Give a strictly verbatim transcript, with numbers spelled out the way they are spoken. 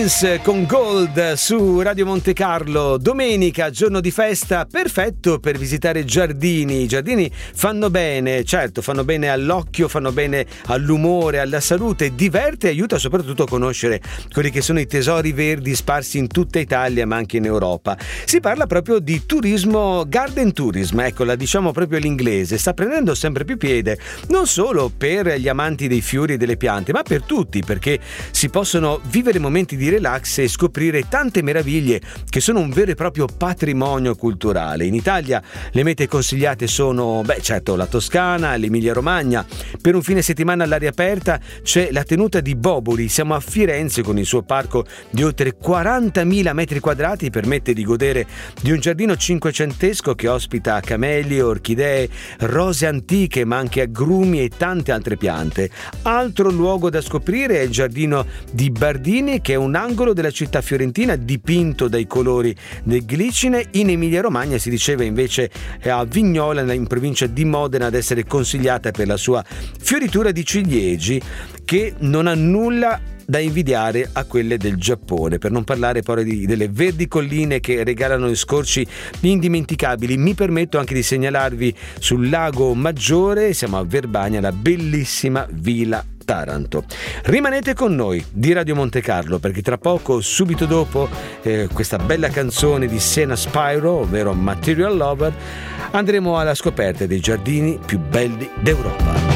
Prince con Gold su Radio Monte Carlo. Domenica, giorno di festa, perfetto per visitare giardini. I giardini fanno bene, certo, fanno bene all'occhio, fanno bene all'umore, alla salute, diverte e aiuta soprattutto a conoscere quelli che sono i tesori verdi sparsi in tutta Italia ma anche in Europa. Si parla proprio di turismo, garden tourism, ecco, la diciamo proprio l'inglese, sta prendendo sempre più piede, non solo per gli amanti dei fiori e delle piante, ma per tutti, perché si possono vivere momenti di relax e scoprire tante meraviglie che sono un vero e proprio patrimonio culturale. In Italia le mete consigliate sono, beh, certo, la Toscana, l'Emilia Romagna. Per un fine settimana all'aria aperta c'è la tenuta di Boboli. Siamo a Firenze con il suo parco di oltre quarantamila metri quadrati, permette di godere di un giardino cinquecentesco che ospita camellie, orchidee, rose antiche, ma anche agrumi e tante altre piante. Altro luogo da scoprire è il giardino di Bardini, che è un angolo della città fiorentina dipinto dai colori del Glicine. In Emilia Romagna si riceve invece a Vignola, in provincia di Modena, ad essere consigliata per la sua fioritura di ciliegi, che non ha nulla da invidiare a quelle del Giappone, per non parlare poi di, delle verdi colline che regalano scorci indimenticabili. Mi permetto anche di segnalarvi sul Lago Maggiore, siamo a Verbania, la bellissima Villa Taranto. Rimanete con noi di Radio Monte Carlo, perché tra poco, subito dopo eh, questa bella canzone di Sena Spyro, ovvero Material Lover, andremo alla scoperta dei giardini più belli d'Europa.